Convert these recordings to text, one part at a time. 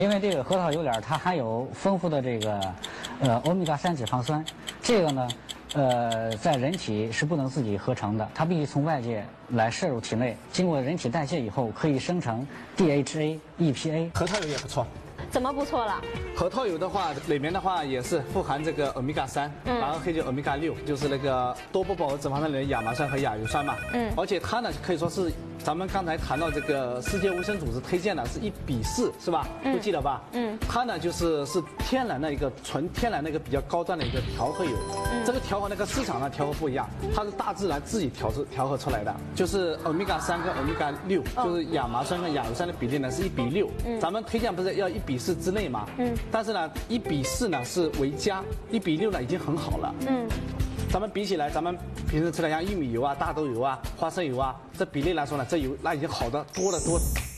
因为这个核桃油里它含有丰富的这个欧米伽3脂肪酸，这个呢在人体是不能自己合成的，它必须从外界来摄入体内，经过人体代谢以后可以生成 DHA、EPA。 核桃油也不错。 怎么不错了？ 核桃油的话，里面的话也是富含这个欧米伽3，然后还有欧米伽6，就是那个多不饱和脂肪酸里的亚麻酸和亚油酸嘛。而且它呢可以说是咱们刚才谈到这个世界卫生组织推荐的是1:4，是吧？都记得吧？它呢是天然的一个纯天然的一个比较高端的一个调和油。这个调和那个市场上调和不一样，它是大自然自己调和出来的，就是欧米伽3跟欧米伽6，就是亚麻酸跟亚油酸的比例呢是1:6。咱们推荐不是要1:4之内吗？但是呢1:4呢是为佳，1:6呢已经很好了。咱们比起来，咱们平时吃的像玉米油啊、大豆油啊、花生油啊，这比例来说呢，这油那已经好的多得多。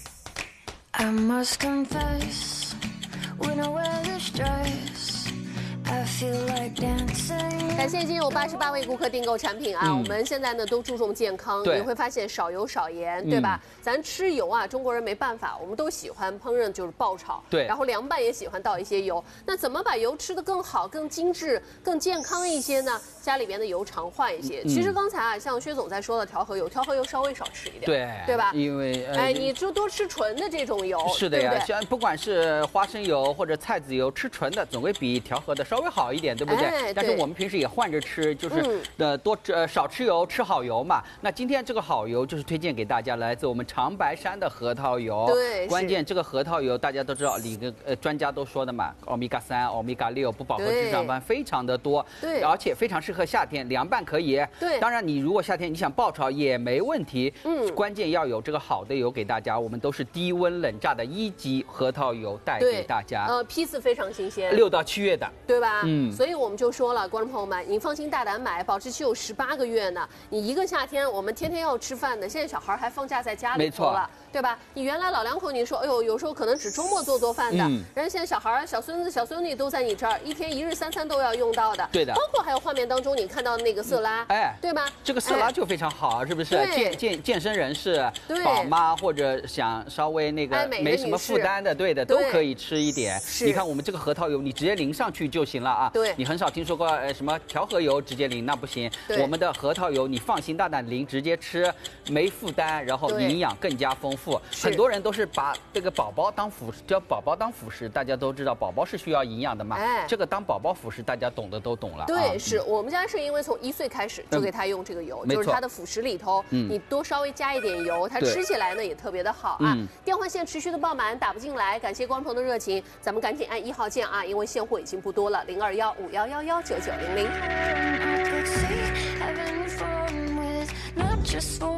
I must confess, when I wear this dress, I feel like dancing. 感谢已经有88位顾客订购产品啊！我们现在呢都注重健康，你会发现少油少盐，对吧？咱吃油啊，中国人没办法，我们都喜欢烹饪就是爆炒， 对， 然后凉拌也喜欢倒一些油。那怎么把油吃得更好、更精致、更健康一些呢？家里边的油常换一些。其实刚才啊，像薛总在说的调和油稍微少吃一点，对吧？ 因为你就多吃纯的这种油， 是的呀，像不管是花生油或者菜籽油，吃纯的总归比调和的稍微好一点，对不对？但是我们平时也换着吃，就是少吃油，吃好油嘛。那今天这个好油就是推荐给大家，来自我们长白山的核桃油。 对， 关键这个核桃油大家都知道，专家都说的嘛，欧米伽3、欧米伽6不饱和脂肪酸非常的多， 对， 而且非常适合夏天凉拌可以。 对， 当然你如果夏天你想爆炒也没问题。关键要有这个好的油给大家，我们都是低温冷榨的1级核桃油带给大家。 批次非常新鲜 ，6到7月的， 对吧？所以我们就说了，观众朋友们，您放心大胆买，保质期有18个月呢。你一个夏天，我们天天要吃饭的，现在小孩还放假在家里头了，对吧？你原来老两口，你说，哎呦，有时候可能只周末做饭的，人家现在小孩、小孙子、小孙女都在你这儿，一天一日3餐都要用到的。 对的， 包括还有画面当中你看到那个色拉，对吧？ 这个色拉就非常好，是不是？健身人士、宝妈或者想稍微那个没什么负担的，对的，都可以吃一点。你看我们这个核桃油，你直接淋上去就行了啊。 对， 你很少听说过什么调和油直接淋，那不行。我们的核桃油你放心大胆淋，直接吃，没负担，然后营养更加丰富。很多人都是把这个宝宝当辅食，大家都知道宝宝是需要营养的嘛。这个当宝宝辅食，大家懂的都懂了。 对，是我们家是因为从1岁开始就给他用这个油，就是它的辅食里头，你多稍微加一点油，它吃起来呢也特别的好啊。电话线持续的爆满，打不进来，感谢观众朋友的热情，咱们赶紧按1号键啊，因为现货已经不多了，02151119900。 Just for